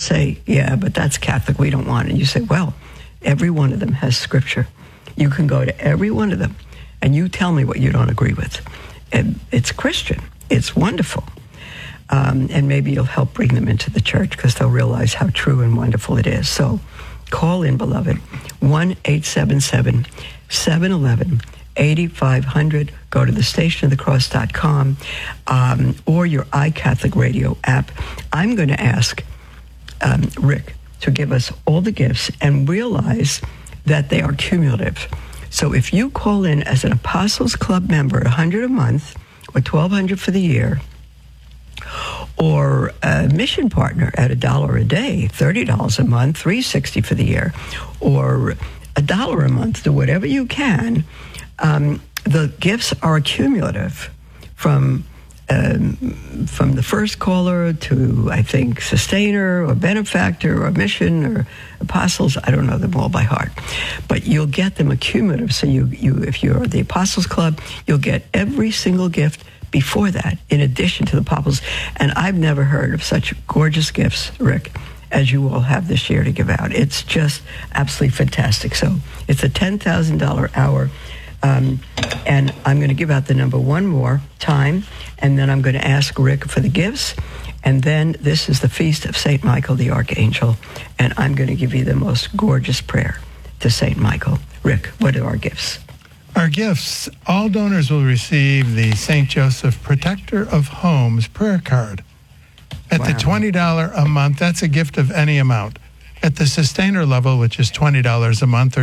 say, yeah, but that's Catholic, we don't want it. You say, well, every one of them has scripture. You can go to every one of them, and you tell me what you don't agree with. And it's Christian. It's wonderful. And maybe you'll help bring them into the church because they'll realize how true and wonderful it is. So call in, beloved, 1-877-711-8500. Go to thestationofthecross.com or your iCatholic Radio app. I'm going to ask Rick to give us all the gifts and realize that they are cumulative. So if you call in as an Apostles Club member at $100 a month or $1,200 for the year, or a mission partner at $1 a day, $30 a month, $360 for the year, or $1 a month, do whatever you can. The gifts are cumulative from the first caller to, I think, sustainer or benefactor or mission or apostles. I don't know them all by heart, but you'll get them accumulative. So you if you're the Apostles Club, you'll get every single gift before that, in addition to the apostles. And I've never heard of such gorgeous gifts, Rick, as you all have this year to give out. It's just absolutely fantastic. So it's a $10,000 hour. And I'm going to give out the number one more time, and then I'm going to ask Rick for the gifts. And then this is the Feast of St. Michael the Archangel, and I'm going to give you the most gorgeous prayer to St. Michael. Rick, what are our gifts? Our gifts, all donors will receive the St. Joseph Protector of Homes prayer card. At the $20 a month, that's a gift of any amount. At the sustainer level, which is $20 a month or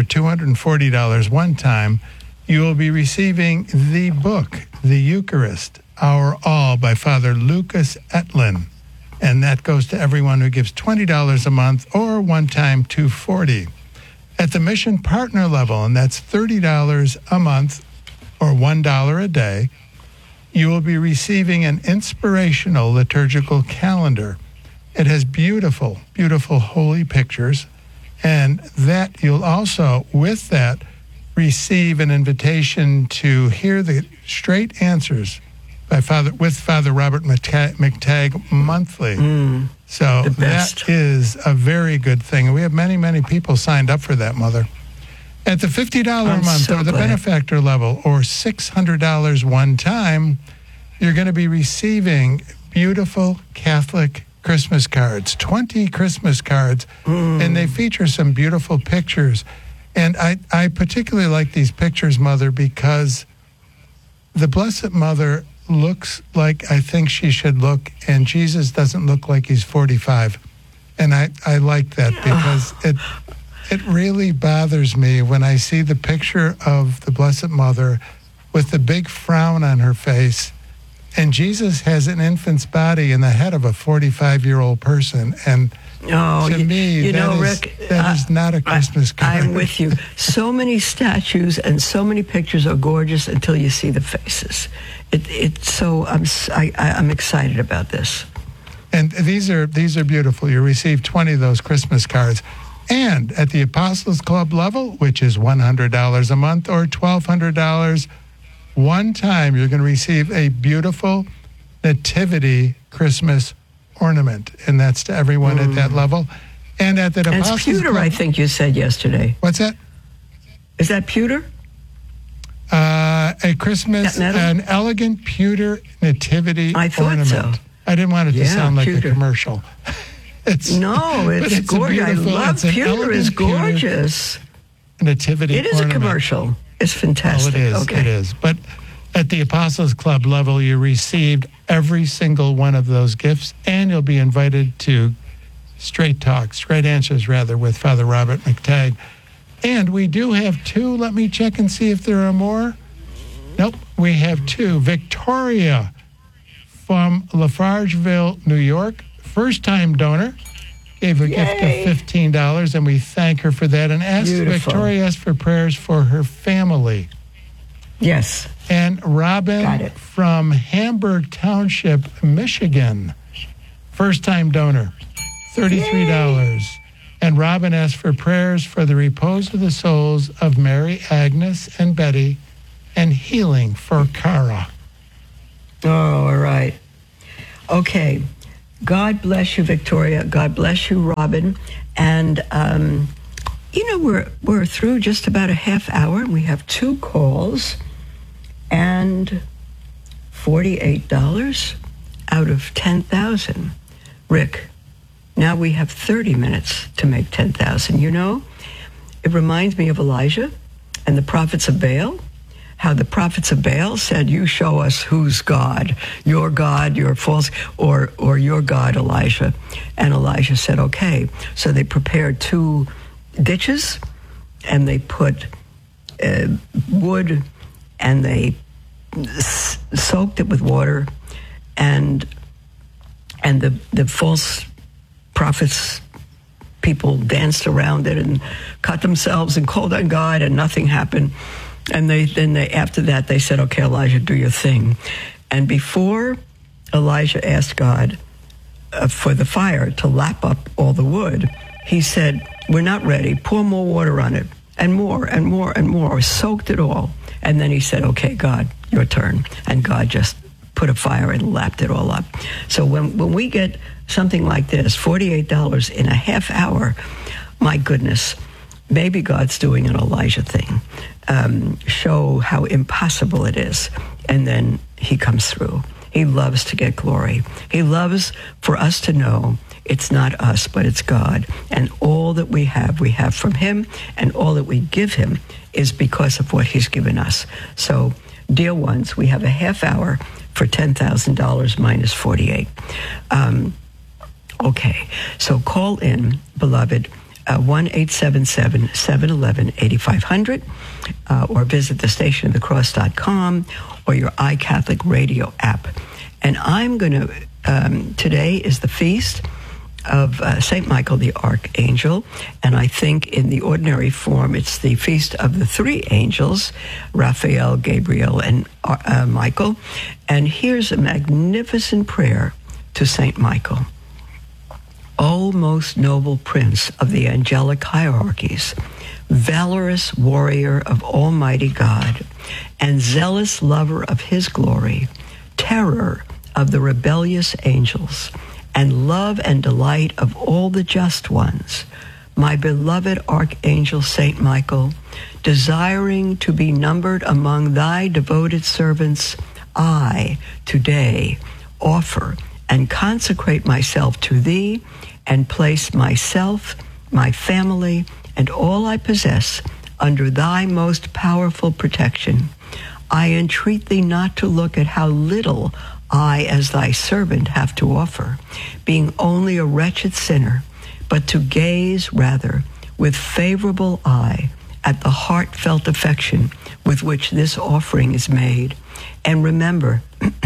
$240 one time, you will be receiving the book, The Eucharist, Our All by Father Lucas Etlin. And that goes to everyone who gives $20 a month or one time $240. At the mission partner level, and that's $30 a month or $1 a day, you will be receiving an inspirational liturgical calendar. It has beautiful, beautiful holy pictures, and that you'll also, with that, receive an invitation to hear the straight answers by Father Robert McTagg monthly. So that is a very good thing. And we have many, many people signed up for that, Mother. At the $50 a month or the benefactor level or $600 one time, you're going to be receiving beautiful Catholic Christmas cards, 20 Christmas cards, and they feature some beautiful pictures. And I particularly like these pictures, Mother, because the Blessed Mother looks like I think she should look, and Jesus doesn't look like he's 45. And I like that because it really bothers me when I see the picture of the Blessed Mother with the big frown on her face, and Jesus has an infant's body in the head of a 45-year-old person. And to me, Rick, that is not a Christmas card. I'm with you. So many statues and so many pictures are gorgeous until you see the faces. I'm excited about this. And these are beautiful. You receive 20 of those Christmas cards. And at the Apostles Club level, which is $100 a month or $1,200 one time, you're going to receive a beautiful Nativity Christmas ornament, and that's to everyone at that level. And at the Apostles it's pewter, Club, I think you said yesterday. What's that? Is that pewter? A Christmas, an elegant pewter nativity I thought ornament. So. I didn't want it to sound like pewter. A commercial. It's gorgeous. I love pewter. It's gorgeous. Nativity It is ornament. A commercial. It's fantastic. Oh, it is. Okay. It is. But at the Apostles Club level, you received every single one of those gifts, and you'll be invited to straight answers with Father Robert McTagg. And we do have two. Let me check and see if there are more. Nope, we have two. Victoria from Lafargeville, New York, first-time donor, gave a gift of $15, and we thank her for that. And Victoria asked for prayers for her family. Yes. And Robin from Hamburg Township, Michigan, first-time donor, $33. Yay. And Robin asked for prayers for the repose of the souls of Mary, Agnes, and Betty, and healing for Cara. Oh, all right. Okay. God bless you, Victoria. God bless you, Robin. And, we're through just about a half hour. We have 2 calls and $48 out of 10,000. Rick, now we have 30 minutes to make 10,000. It reminds me of Elijah and the prophets of Baal. How the prophets of Baal said, you show us who's God, your false, or your God, Elijah. And Elijah said, okay. So they prepared 2 ditches, and they put wood, and they soaked it with water, and the false prophets, people danced around it and cut themselves and called on God, and nothing happened. And they after that, they said, okay, Elijah, do your thing. And before Elijah asked God for the fire to lap up all the wood, he said, we're not ready. Pour more water on it, and more and more and more. Soaked it all. And then he said, okay, God, your turn. And God just put a fire and lapped it all up. So when we get something like this, $48 in a half hour, my goodness, maybe God's doing an Elijah thing. Show how impossible it is. And then he comes through. He loves to get glory. He loves for us to know it's not us, but it's God. And all that we have from him, and all that we give him is because of what he's given us. So, dear ones, we have a half hour for $10,000 minus 48. Okay, so call in, beloved, 1-877-711-8500, or visit thestationofthecross.com or your iCatholic radio app. And I'm going to, today is the feast of St. Michael the Archangel, and I think in the ordinary form it's the feast of the 3 angels, Raphael, Gabriel, and Michael. And here's a magnificent prayer to St. Michael. O most noble prince of the angelic hierarchies, valorous warrior of Almighty God, and zealous lover of his glory, terror of the rebellious angels, and love and delight of all the just ones, my beloved Archangel Saint Michael, desiring to be numbered among thy devoted servants, I today offer and consecrate myself to thee, and place myself, my family, and all I possess under thy most powerful protection. I entreat thee not to look at how little I, as thy servant, have to offer, being only a wretched sinner, but to gaze rather with favorable eye at the heartfelt affection with which this offering is made. And remember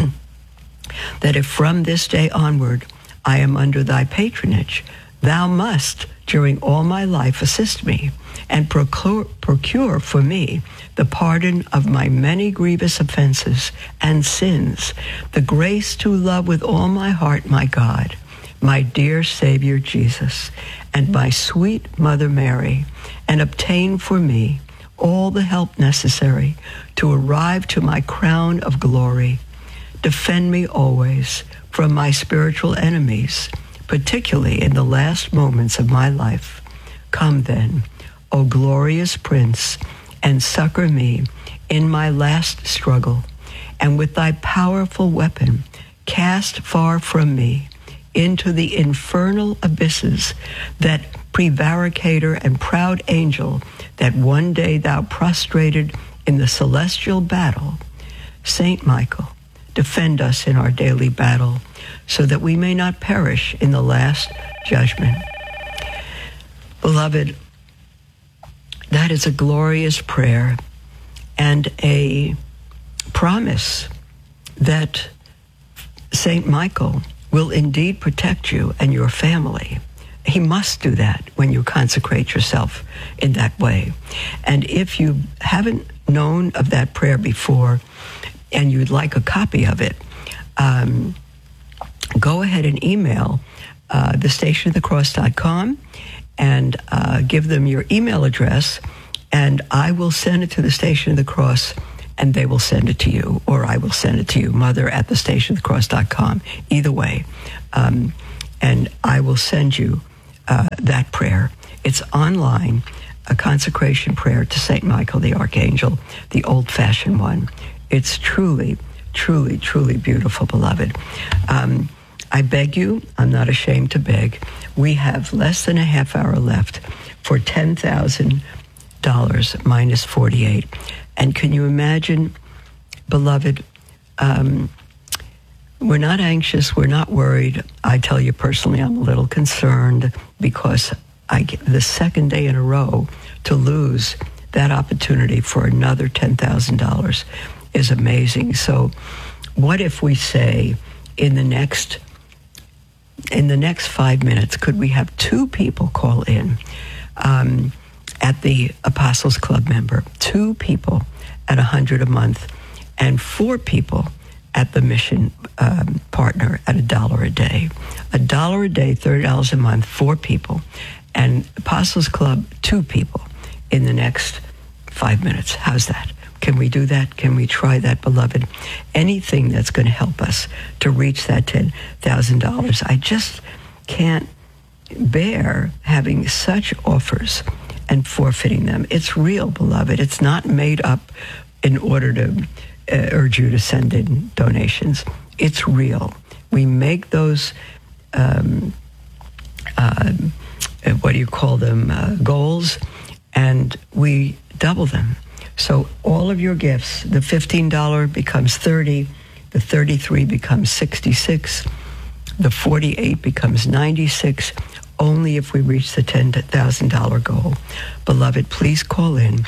that if from this day onward I am under thy patronage, thou must, during all my life, assist me and procure for me the pardon of my many grievous offenses and sins, the grace to love with all my heart my God, my dear Savior Jesus, and my sweet Mother Mary, and obtain for me all the help necessary to arrive to my crown of glory. Defend me always from my spiritual enemies, particularly in the last moments of my life. Come then, O glorious Prince, and succor me in my last struggle, and with thy powerful weapon cast far from me into the infernal abysses that prevaricator and proud angel that one day thou prostrated in the celestial battle. Saint Michael, defend us in our daily battle, so that we may not perish in the last judgment. Beloved, that is a glorious prayer and a promise that Saint Michael will indeed protect you and your family. He must do that when you consecrate yourself in that way. And if you haven't known of that prayer before and you'd like a copy of it, go ahead and email thestationofthecross.com and give them your email address, and I will send it to the Station of the Cross, and they will send it to you, or I will send it to you, mother@thestationofthecross.com. Either way, And I will send you that prayer. It's online, a consecration prayer to St. Michael the Archangel, the old-fashioned one. It's truly, truly, truly beautiful, beloved. I beg you, I'm not ashamed to beg, we have less than a half hour left for $10,000 minus 48. And can you imagine, beloved, we're not anxious, we're not worried. I tell you personally, I'm a little concerned because I get the second day in a row to lose that opportunity for another $10,000 is amazing. So what if we say in the next 5 minutes, could we have 2 people call in at the Apostles Club member, 2 people at $100 a month, and 4 people at the mission partner at $1 a day. $1 a day, $30 a month, 4 people, and Apostles Club, 2 people in the next 5 minutes. How's that? Can we do that? Can we try that, beloved? Anything that's going to help us to reach that $10,000. I just can't bear having such offers and forfeiting them. It's real, beloved. It's not made up in order to urge you to send in donations. It's real. We make those, what do you call them, goals, and we double them. So all of your gifts, the $15 becomes 30, the 33 becomes 66, the 48 becomes 96, only if we reach the $10,000 goal. Beloved, please call in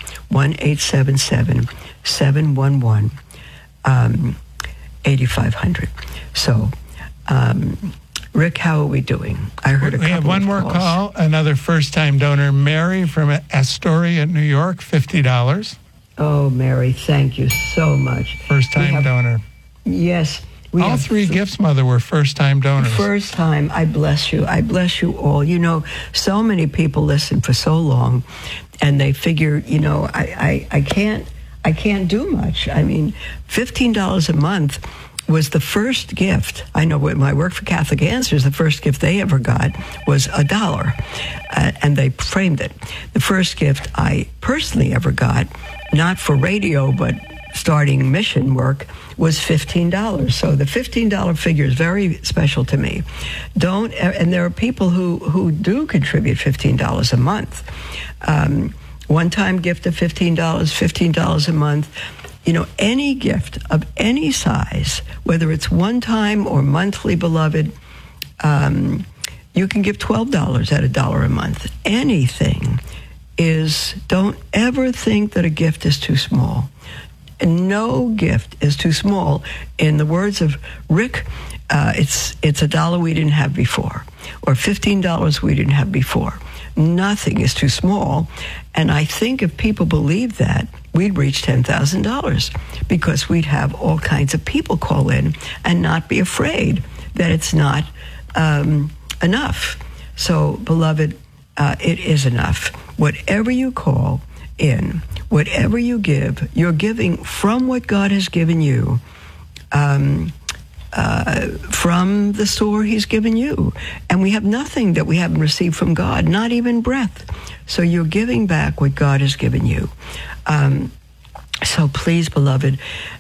1-877-711-8500. So, Rick, how are we doing? I heard we have one more call, another first-time donor, Mary from Astoria, New York, $50. Oh, Mary, thank you so much. First-time donor. Yes. All 3 gifts, Mother, were first-time donors. First time. I bless you. I bless you all. You know, so many people listen for so long, and they figure, you know, I can't do much. I mean, $15 a month was the first gift. I know when I worked for Catholic Answers, the first gift they ever got was $1, and they framed it. The first gift I personally ever got, not for radio, but starting mission work, was $15. So the $15 figure is very special to me. And there are people who do contribute $15 a month. One-time gift of $15 a month. You know, any gift of any size, whether it's one-time or monthly, beloved, you can give $12 at $1 a month. Anything is, don't ever think that a gift is too small. No gift is too small. In the words of Rick, it's $1 we didn't have before, or $15 we didn't have before. Nothing is too small. And I think if people believed that, we'd reach $10,000 because we'd have all kinds of people call in and not be afraid that it's not enough. So, beloved, it is enough. Whatever you call in, whatever you give, you're giving from what God has given you, from the store he's given you. And we have nothing that we haven't received from God, not even breath. So you're giving back what God has given you. So please, beloved,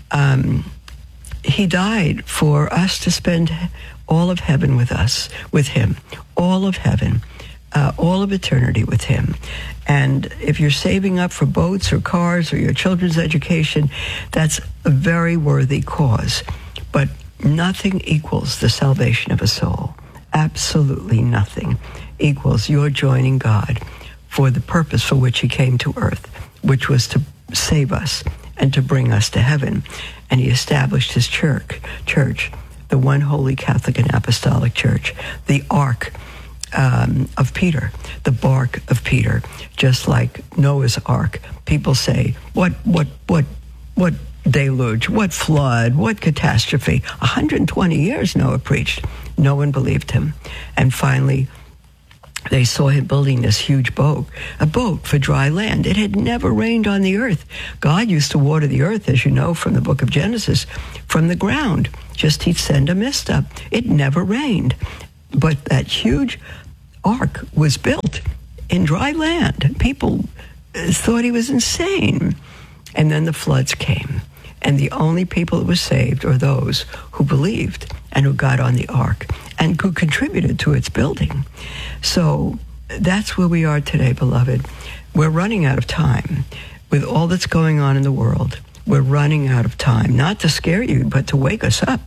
he died for us to spend all of heaven with us, with him, all of heaven, all of eternity with him. And if you're saving up for boats or cars or your children's education, that's a very worthy cause. But nothing equals the salvation of a soul. Absolutely nothing equals your joining God for the purpose for which he came to earth, which was to save us and to bring us to heaven. And he established his church, the one holy Catholic and Apostolic Church, the Ark of Peter, the bark of Peter, just like Noah's Ark. People say, what deluge, what flood, what catastrophe. 120 years Noah preached. No one believed him. And finally, they saw him building this huge boat, a boat for dry land. It had never rained on the earth. God used to water the earth, as you know from the book of Genesis, from the ground. Just he'd send a mist up. It never rained. But that huge ark was built in dry land. People thought he was insane. And then the floods came. And the only people that were saved are those who believed and who got on the ark and who contributed to its building. So that's where we are today, beloved. We're running out of time with all that's going on in the world. We're running out of time, not to scare you, but to wake us up.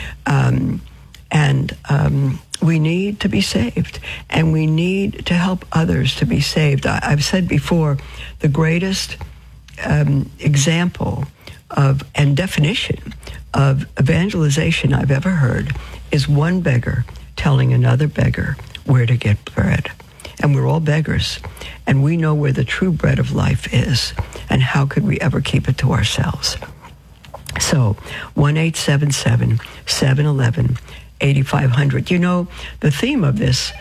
We need to be saved, and we need to help others to be saved. I've said before, the greatest example of and definition of evangelization I've ever heard is one beggar telling another beggar where to get bread. And we're all beggars, and we know where the true bread of life is, and how could we ever keep it to ourselves? So 1-877-711-8500. You know, the theme of this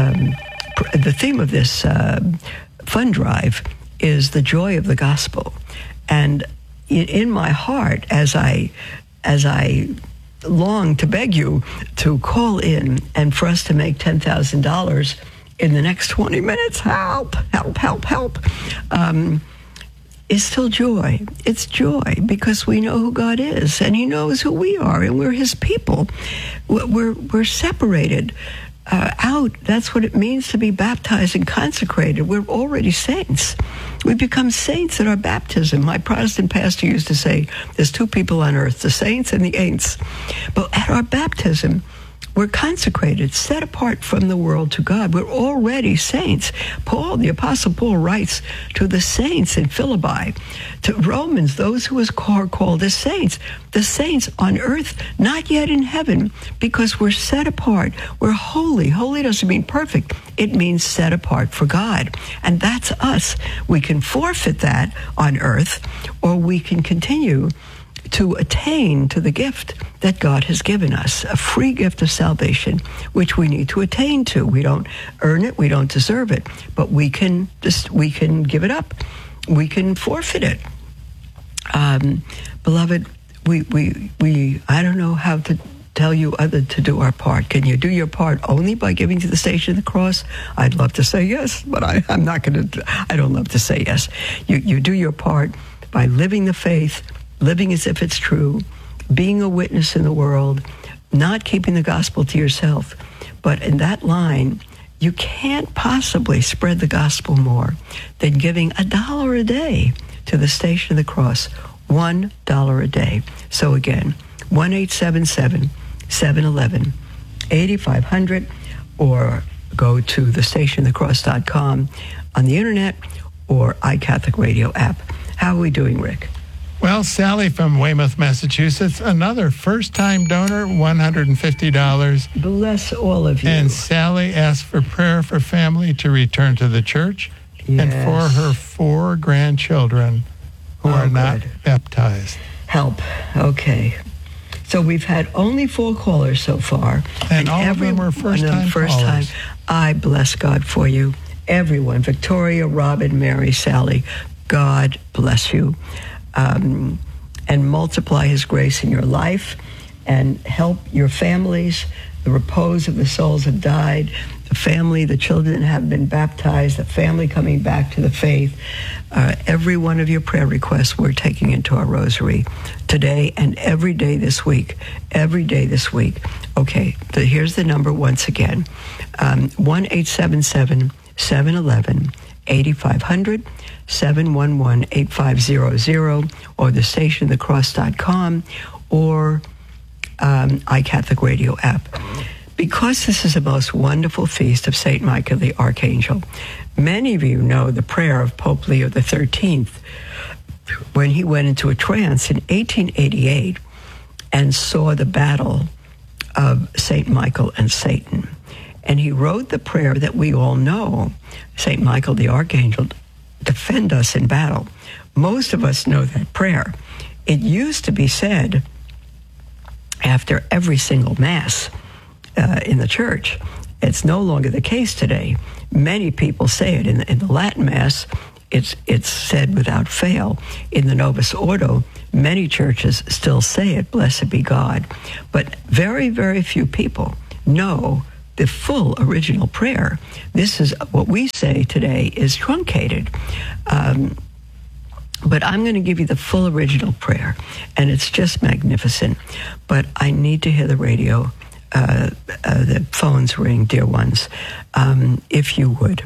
fund drive is the joy of the gospel. And in my heart, as I long to beg you to call in and for us to make $10,000 in the next 20 minutes, help, is still joy. It's joy because we know who God is, and he knows who we are, and we're his people. We're separated out. That's what it means to be baptized and consecrated. We're already saints. We become saints at our baptism. My Protestant pastor used to say, there's two people on earth, the saints and the ain'ts. But at our baptism, we're consecrated, set apart from the world to God. We're already saints. The Apostle Paul writes to the saints in Philippi, to Romans, those who are called as saints. The saints on earth, not yet in heaven, because we're set apart. We're holy. Holy doesn't mean perfect. It means set apart for God. And that's us. We can forfeit that on earth, or we can continue to attain to the gift that God has given us, a free gift of salvation, which we need to attain to. We don't earn it, we don't deserve it, but we can give it up. We can forfeit it. Beloved, we I don't know how to tell you other to do our part. Can you do your part only by giving to the Station of the Cross? I'd love to say yes, but I'm not going to. I don't love to say yes. You do your part by living the faith, living as if it's true, being a witness in the world, not keeping the gospel to yourself. But in that line, you can't possibly spread the gospel more than giving $1 a day to the Station of the Cross, $1 a day. So again, 1-877-711-8500, or go to thestationofthecross.com on the internet or iCatholic Radio app. How are we doing, Rick? Well, Sally from Weymouth, Massachusetts, another first-time donor, $150. Bless all of you. And Sally asked for prayer for family to return to the church, and for her 4 grandchildren who are not baptized. Help. Okay. So we've had only 4 callers so far. And all of them were first-time callers. I bless God for you. Everyone, Victoria, Robin, Mary, Sally, God bless you. And multiply his grace in your life and help your families. The repose of the souls have died. The family, the children have been baptized. The family coming back to the faith. Every one of your prayer requests we're taking into our rosary today and every day this week. Every day this week. Okay, here's the number once again. 1-877-711-8500. 711-8500, or thestationofthecross.com, or iCatholic Radio app. Because this is the most wonderful feast of St. Michael the Archangel, many of you know the prayer of Pope Leo XIII when he went into a trance in 1888 and saw the battle of St. Michael and Satan. And he wrote the prayer that we all know, St. Michael the Archangel, defend us in battle. Most of us know that prayer. It used to be said after every single Mass in the church. It's no longer the case today. Many people say it in the Latin Mass. It's said without fail. In the Novus Ordo, many churches still say it, blessed be God. But very, very few people know the full original prayer. This is what we say today is truncated. But I'm going to give you the full original prayer, and it's just magnificent. But I need to hear the radio, the phones ring, dear ones, if you would.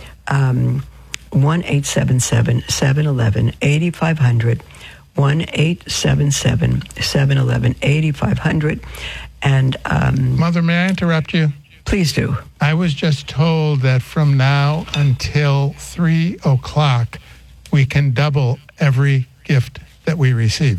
1-877-711-8500, 1-877-711-8500. And Mother, may I interrupt you? Please do. I was just told that from now until 3 o'clock, we can double every gift that we receive.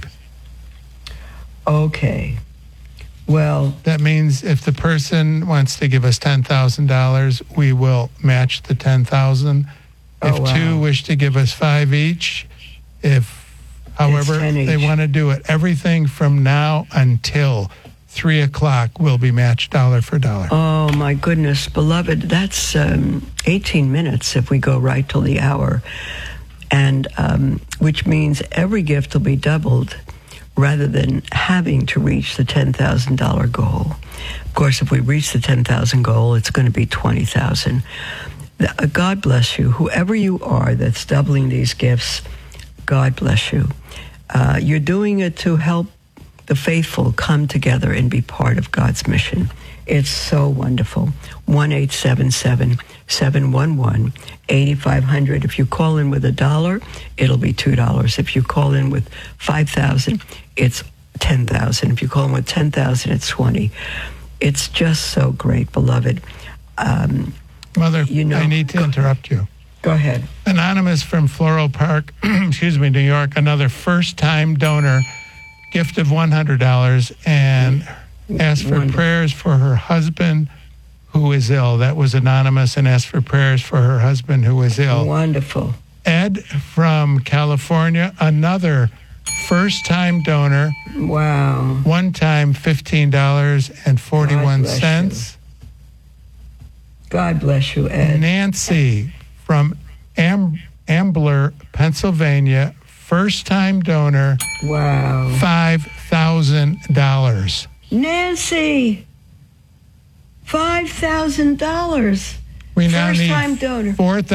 Okay. Well, that means if the person wants to give us $10,000, we will match the $10,000. If two wish to give us $5 each, however they want to do it, everything from now until 3 o'clock will be matched dollar for dollar. Oh, my goodness, beloved, that's 18 minutes if we go right till the hour, and which means every gift will be doubled rather than having to reach the $10,000 goal. Of course, if we reach the $10,000 goal, it's going to be $20,000. God bless you. Whoever you are that's doubling these gifts, God bless you. You're doing it to help the faithful come together and be part of God's mission. It's so wonderful. 1-877-711-8500. If you call in with $1, it'll be $2. If you call in with 5,000, it's 10,000. If you call in with 10,000, it's 20. It's just so great, beloved. Mother, I need to interrupt you. Go ahead. Anonymous from Floral Park, New York, another first-time donor, gift of $100, and asked for prayers for her husband who is ill. That was anonymous, and asked for prayers for her husband who is ill. Wonderful. Ed from California, another first-time donor. Wow. One time, $15.41. God bless you, Ed. Nancy from Ambler, Pennsylvania, first-time donor. Wow. $5,000. Nancy, $5,000. We now first-time need donor.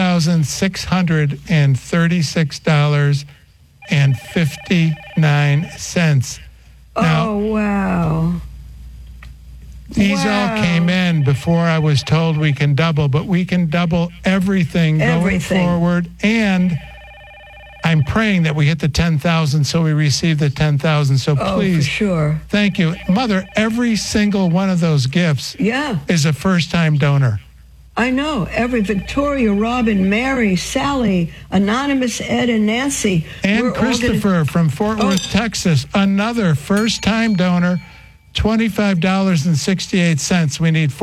$4,636.59. Oh, wow. These all came in before I was told we can double, but we can double everything going forward. And I'm praying that we hit the 10,000 so we receive the 10,000. So please, for sure. Thank you. Mother, every single one of those gifts is a first-time donor. I know. Every Victoria, Robin, Mary, Sally, Anonymous, Ed, and Nancy. And Christopher from Fort Worth, Texas, another first-time donor. $25.68. We need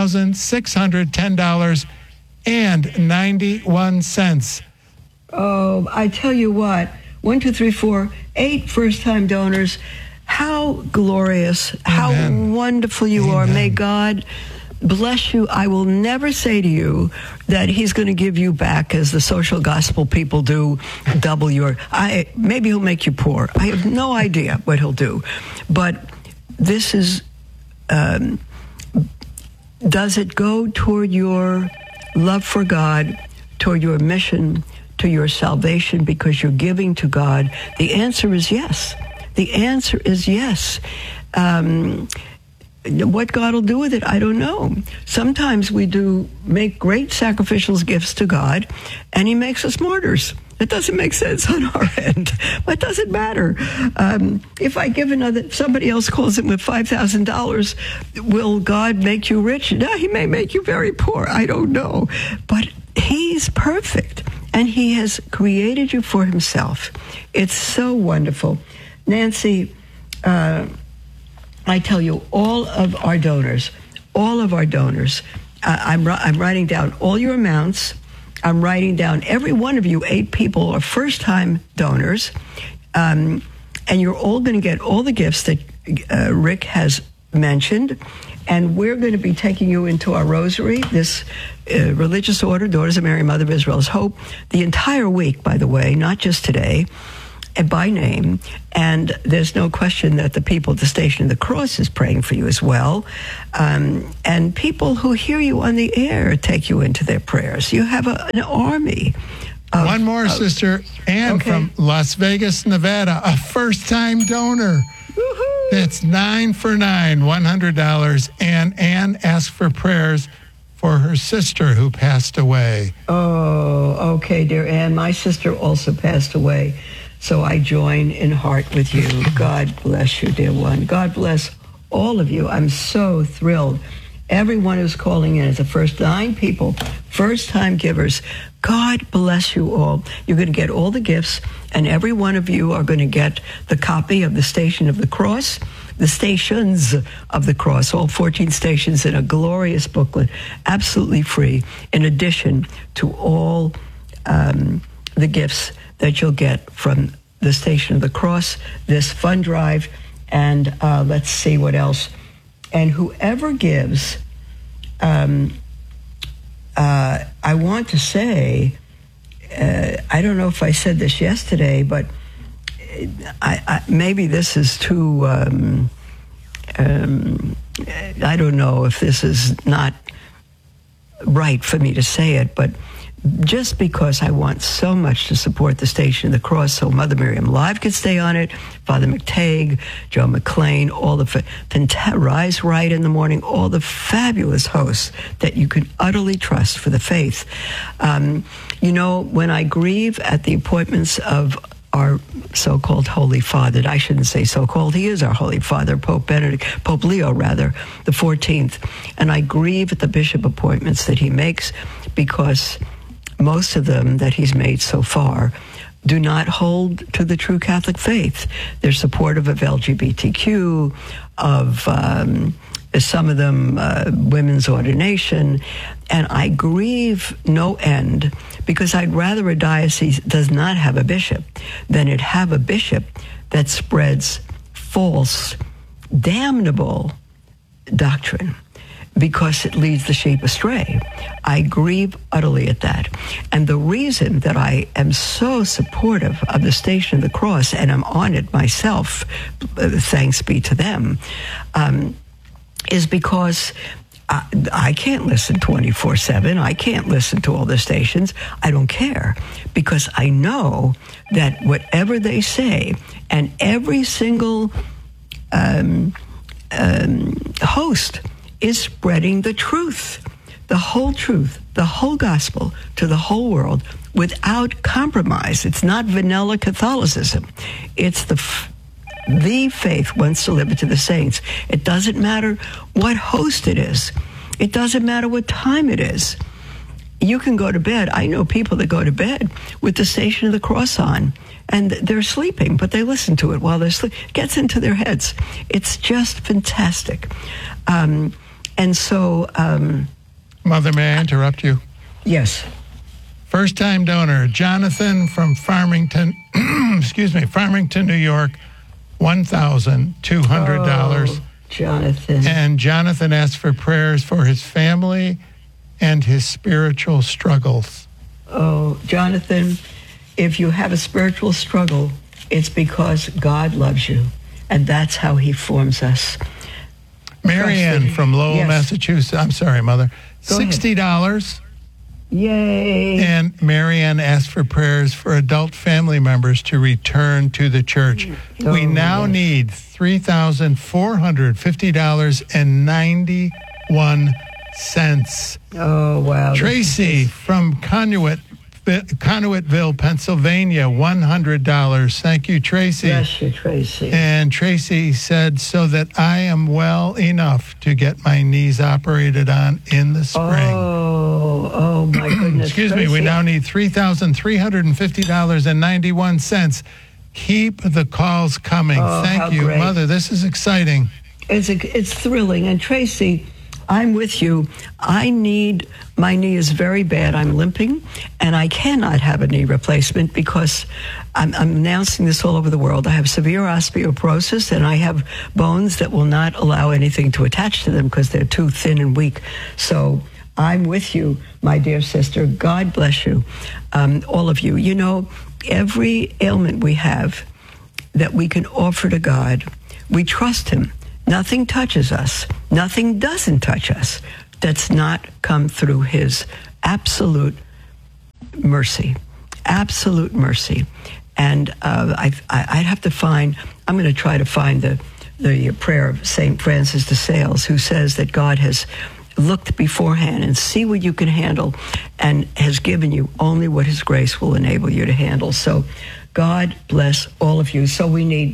$4,610.91. Oh, I tell you what, 1, 2, 3, 4, 8 first-time donors. How glorious, how wonderful you are. May God bless you. I will never say to you that he's going to give you back, as the social gospel people do, double your... maybe he'll make you poor. I have no idea what he'll do. But this is... does it go toward your love for God, toward your mission, to your salvation because you're giving to God? The answer is yes. The answer is yes. What God will do with it, I don't know. Sometimes we do make great sacrificial gifts to God, and he makes us martyrs. It doesn't make sense on our end, but it doesn't matter. If I give somebody else calls in with $5,000, will God make you rich? No, he may make you very poor. I don't know. But he's perfect, and he has created you for himself. It's so wonderful. Nancy, I tell you, all of our donors, I'm writing down all your amounts. I'm writing down every one of you, 8 people are first-time donors, and you're all going to get all the gifts that Rick has mentioned. And we're going to be taking you into our rosary, this religious order, Daughters of Mary, Mother of Israel's Hope, the entire week, by the way, not just today, and by name. And there's no question that the people at the Station of the Cross is praying for you as well. And people who hear you on the air take you into their prayers. You have an army. One more, Sister Ann from Las Vegas, Nevada, a first-time donor. Woo-hoo. That's 9 for 9, $100. And Ann asked for prayers for her sister who passed away. Oh, okay, dear Ann. My sister also passed away, so I join in heart with you. God bless you, dear one. God bless all of you. I'm so thrilled. Everyone who's calling in is the first 9 people, first-time givers. God bless you all. You're going to get all the gifts, and every one of you are going to get the copy of the Station of the Cross, the Stations of the Cross, all 14 stations in a glorious booklet, absolutely free, in addition to all the gifts that you'll get from the Station of the Cross, this fund drive, and let's see what else. And whoever gives, I want to say, I don't know if I said this yesterday, but I maybe this is too, I don't know if this is not right for me to say it, but just because I want so much to support the Station of the Cross, so Mother Miriam Live could stay on it, Father McTague, Joe McLean, all the Rise Right in the Morning, all the fabulous hosts that you can utterly trust for the faith. You know, when I grieve at the appointments of our so-called Holy Father, I shouldn't say so-called, he is our Holy Father, Pope Leo, the 14th, and I grieve at the bishop appointments that he makes because most of them that he's made so far do not hold to the true Catholic faith. They're supportive of LGBTQ, of some of them women's ordination, and I grieve no end because I'd rather a diocese does not have a bishop than it have a bishop that spreads false, damnable doctrine, because it leads the sheep astray. I grieve utterly at that. And the reason that I am so supportive of the Station of the Cross, and I'm on it myself, thanks be to them, is because I can't listen 24/7. I can't listen to all the stations. I don't care, because I know that whatever they say, and every single host is spreading the truth, the whole gospel to the whole world without compromise. It's not vanilla Catholicism. It's the faith once delivered to the saints. It doesn't matter what host it is. It doesn't matter what time it is. You can go to bed. I know people that go to bed with the Station of the Cross on, and they're sleeping, but they listen to it while they're sleeping. It gets into their heads. It's just fantastic. And so... Mother, may I interrupt you? Yes. First-time donor, Jonathan from Farmington, Farmington, New York, $1,200. Oh, Jonathan. And Jonathan asked for prayers for his family and his spiritual struggles. Oh, Jonathan, if you have a spiritual struggle, it's because God loves you, and that's how he forms us. Marianne from Lowell, yes. Massachusetts. I'm sorry, Mother. Go $60. Ahead. Yay. And Marianne asked for prayers for adult family members to return to the church. We now need $3,450.91. Oh, wow. Tracy from Conduitville, Pennsylvania, $100. Thank you, Tracy. Bless you, Tracy. And Tracy said, so that I am well enough to get my knees operated on in the spring. Oh, my goodness. Excuse Tracy. me, we now need $3,350.91. Keep the calls coming. Oh, thank you, great. Mother. This is exciting. It's thrilling. And Tracy, I'm with you. My knee is very bad. I'm limping, and I cannot have a knee replacement because I'm announcing this all over the world. I have severe osteoporosis, and I have bones that will not allow anything to attach to them because they're too thin and weak. So I'm with you, my dear sister. God bless you, all of you. You know, every ailment we have that we can offer to God, we trust him. Nothing touches us. Nothing doesn't touch us that's not come through his absolute mercy. Absolute mercy. And I'd have to find, I'm going to try to find the prayer of St. Francis de Sales, who says that God has looked beforehand and see what you can handle and has given you only what his grace will enable you to handle. So God bless all of you. So we need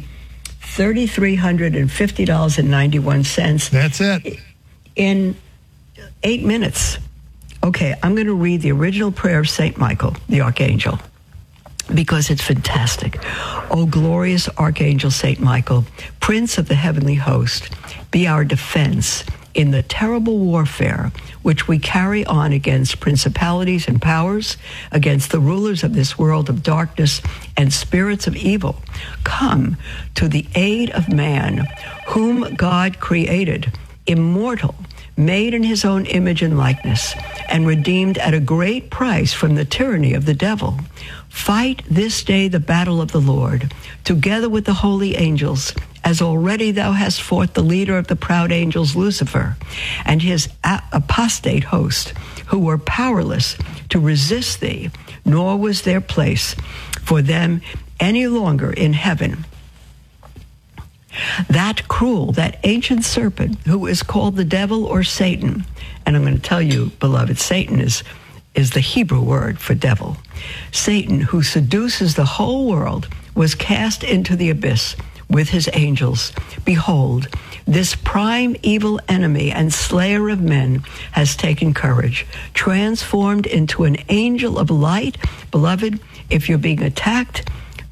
$3,350.91. That's it. In 8 minutes. Okay, I'm going to read the original prayer of St. Michael, the Archangel, because it's fantastic. O glorious Archangel St. Michael, Prince of the heavenly host, be our defense in the terrible warfare which we carry on against principalities and powers, against the rulers of this world of darkness and spirits of evil. Come to the aid of man, whom God created, immortal, made in his own image and likeness, and redeemed at a great price from the tyranny of the devil. Fight this day the battle of the Lord, together with the holy angels, as already thou hast fought the leader of the proud angels, Lucifer, and his apostate host, who were powerless to resist thee, nor was there place for them any longer in heaven. That cruel, that ancient serpent, who is called the devil or Satan, and I'm going to tell you, beloved, Satan is the Hebrew word for devil. Satan, who seduces the whole world, was cast into the abyss with his angels. Behold, this prime evil enemy and slayer of men has taken courage, transformed into an angel of light. Beloved, if you're being attacked,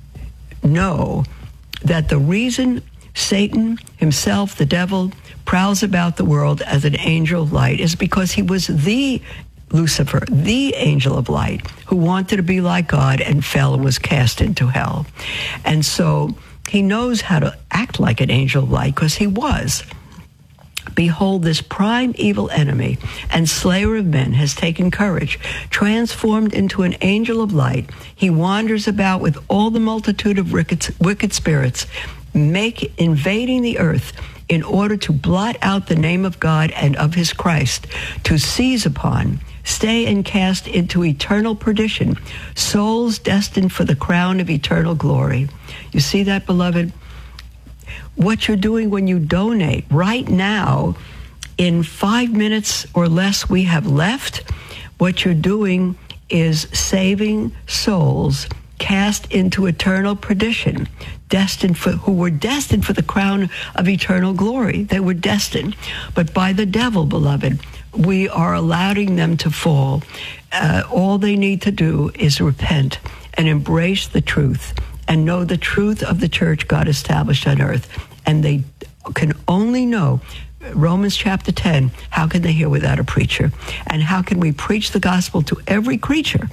know that the reason Satan himself, the devil, prowls about the world as an angel of light is because he was the Lucifer, the angel of light, who wanted to be like God and fell and was cast into hell. And so he knows how to act like an angel of light because he was. Behold, this prime evil enemy and slayer of men has taken courage, transformed into an angel of light. He wanders about with all the multitude of wicked spirits, invading the earth in order to blot out the name of God and of his Christ, to seize upon, stay and cast into eternal perdition souls destined for the crown of eternal glory. You see that, beloved? What you're doing when you donate right now, in 5 minutes or less we have left, what you're doing is saving souls cast into eternal perdition, who were destined for the crown of eternal glory. They were destined. But by the devil, beloved, we are allowing them to fall. All they need to do is repent and embrace the truth and know the truth of the church God established on earth. And they can only know, Romans chapter 10, how can they hear without a preacher? And how can we preach the gospel to every creature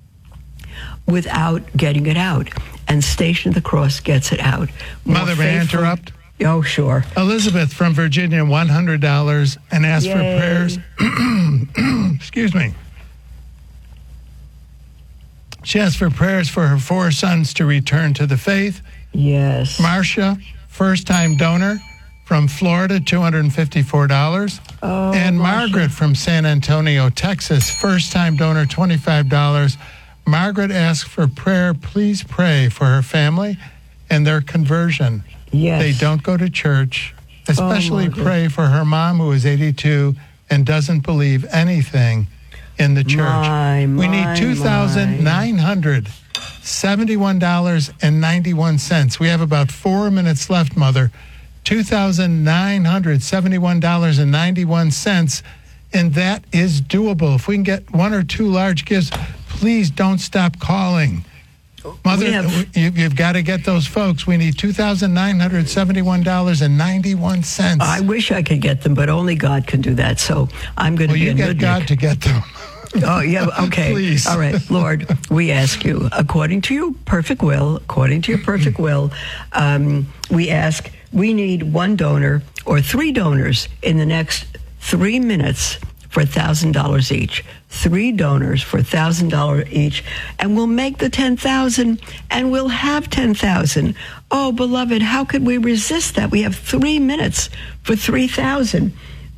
without getting it out? And Station of the Cross gets it out. Mother, may I interrupt? Oh, sure. Elizabeth from Virginia, $100, and asked for prayers. Excuse me. She asked for prayers for her 4 sons to return to the faith. Yes. Marcia, first-time donor from Florida, $254. Oh, and Margaret from San Antonio, Texas, first-time donor, $25. Margaret asked for prayer. Please pray for her family and their conversion. Yes. They don't go to church. Especially pray for her mom, who is 82 and doesn't believe anything in the church. We need $2,971.91. We have about 4 minutes left, Mother. $2,971.91. And that is doable. If we can get 1 or 2 large gifts, please don't stop calling. Mother, you've got to get those folks. We need $2,971.91. I wish I could get them, but only God can do that. So I'm going to be a get God to get them. Oh, yeah, okay. Please. All right, Lord, we ask you, according to your perfect will, we ask, we need one donor or 3 donors in the next 3 minutes for $1,000 each. 3 donors for $1,000 each, and we'll make the 10,000, and we'll have 10,000. Oh, beloved, how could we resist that? We have 3 minutes for 3,000.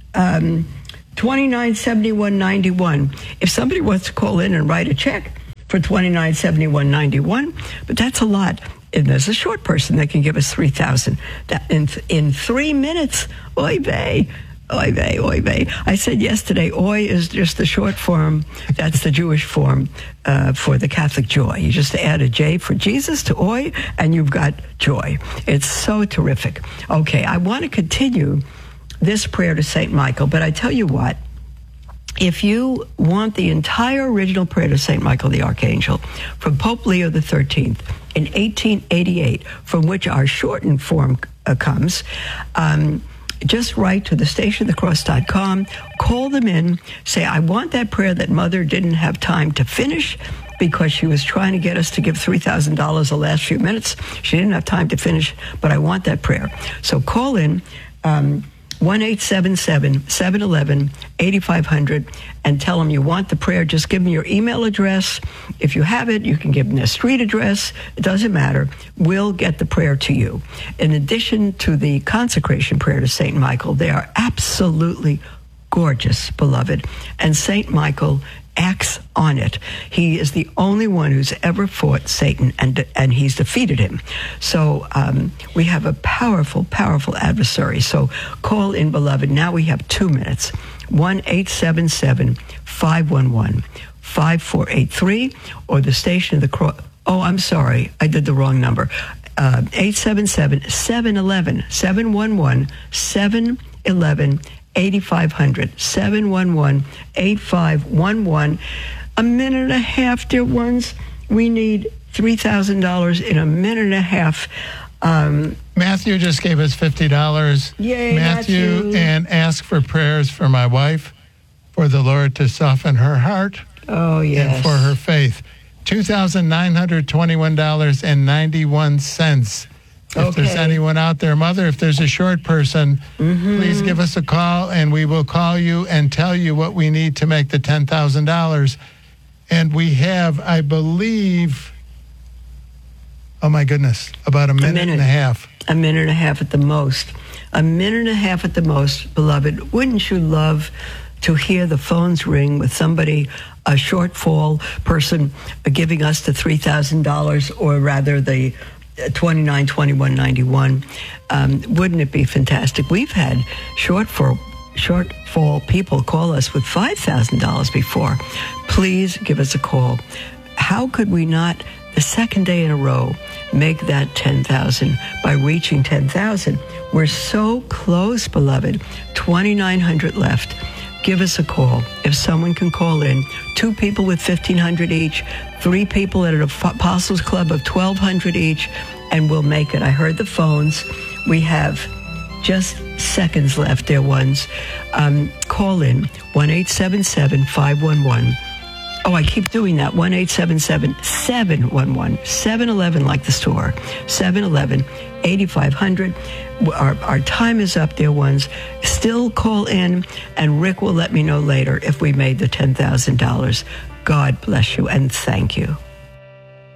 $29.71.91. If somebody wants to call in and write a check for $29.71.91, but that's a lot. And there's a short person that can give us 3,000. That in 3 minutes. Oy vey. Oy vey, oy vey. I said yesterday, oy is just the short form. That's the Jewish form for the Catholic joy. You just add a J for Jesus to oy, and you've got joy. It's so terrific. Okay, I want to continue this prayer to St. Michael, but I tell you what, if you want the entire original prayer to St. Michael the Archangel from Pope Leo XIII in 1888, from which our shortened form comes, just write to the stationofthecross.com, call them in, say, I want that prayer that Mother didn't have time to finish because she was trying to get us to give $3,000 the last few minutes. She didn't have time to finish, but I want that prayer. So call in 1-877-711-8500 and tell them you want the prayer. Just give them your email address. If you have it, you can give them their street address. It doesn't matter. We'll get the prayer to you. In addition to the consecration prayer to St. Michael, they are absolutely gorgeous, beloved. And St. Michael acts on it. He is the only one who's ever fought Satan, and he's defeated him. So we have a powerful, powerful adversary. So call in, beloved. Now we have 2 minutes. 1-877-511-5483 or the Station of the Cross. Oh, I'm sorry. I did the wrong number. 877-711-711-711 8500 711-8511. A minute and a half, dear ones. We need $3,000 in a minute and a half. Matthew just gave us $50. Yay, Matthew, and ask for prayers for my wife, for the Lord to soften her heart. Oh, yes. And for her faith. $2,921.91. If there's anyone out there, Mother, if there's a short person, please give us a call, and we will call you and tell you what we need to make the $10,000. And we have, I believe, oh my goodness, about a minute and a half. A minute and a half at the most. A minute and a half at the most, beloved. Wouldn't you love to hear the phones ring with somebody, a shortfall person, giving us the $3,000, or rather the $29.21.91. Wouldn't it be fantastic? We've had shortfall people call us with $5,000 before. Please give us a call. How could we not, the second day in a row, make that 10,000 by reaching 10,000? We're so close, beloved. 2,900 left. Give us a call. If someone can call in, 2 people with $1,500 each, 3 people at an Apostles Club of $1,200 each, and we'll make it. I heard the phones. We have just seconds left, dear ones. Call in 1-877-511. Oh, I keep doing that. 1-877-711-711, like the store. 711-8500. Our time is up, dear ones. Still call in, and Rick will let me know later if we made the $10,000. God bless you, and thank you.